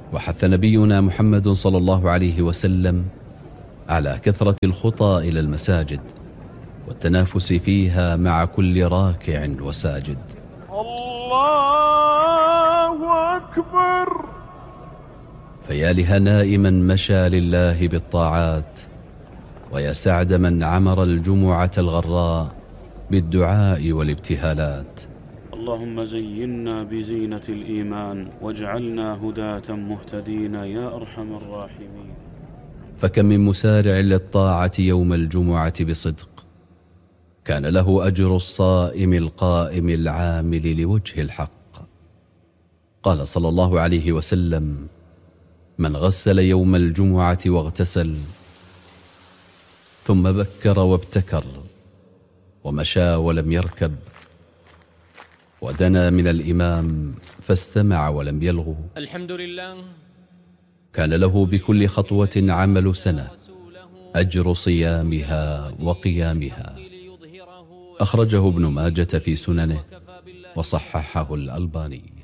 وحث نبينا محمد صلى الله عليه وسلم على كثرة الخطى إلى المساجد والتنافس فيها مع كل راكع وساجد. الله أكبر. فيا لهناء من مشى لله بالطاعات، ويا سعد من عمر الجمعة الغراء بالدعاء والابتهالات. اللهم زينا بزينة الإيمان واجعلنا هداة مهتدين يا أرحم الراحمين. فكم من مسارع للطاعة يوم الجمعة بصدق كان له أجر الصائم القائم العامل لوجه الحق. قال صلى الله عليه وسلم: من غسل يوم الجمعة واغتسل ثم بكر وابتكر ومشى ولم يركب ودنا من الإمام فاستمع ولم يلغو، الحمد لله، كان له بكل خطوة عمل سنة، أجر صيامها وقيامها. أخرجه ابن ماجة في سننه وصححه الألباني.